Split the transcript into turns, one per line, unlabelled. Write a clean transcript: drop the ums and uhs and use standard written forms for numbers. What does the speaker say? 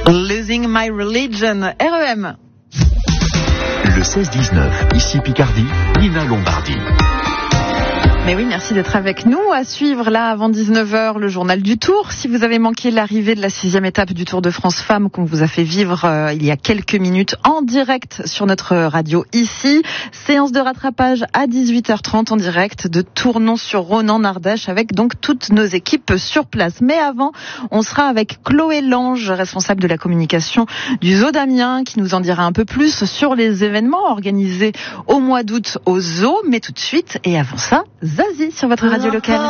Losing My Religion, REM.
Le 16-19, ici Picardie, Nina Lombardi.
Mais oui, merci d'être avec nous. À suivre là avant 19h le journal du Tour. Si vous avez manqué l'arrivée de la 6e étape du Tour de France Femmes qu'on vous a fait vivre il y a quelques minutes en direct sur notre radio ici. Séance de rattrapage à 18h30 en direct de Tournon-sur-Rhône en Ardèche avec donc toutes nos équipes sur place. Mais avant, on sera avec Chloé Lange, responsable de la communication du Zoo d'Amiens, qui nous en dira un peu plus sur les événements organisés au mois d'août au Zoo. Mais tout de suite, et avant ça, Zazie sur votre radio locale.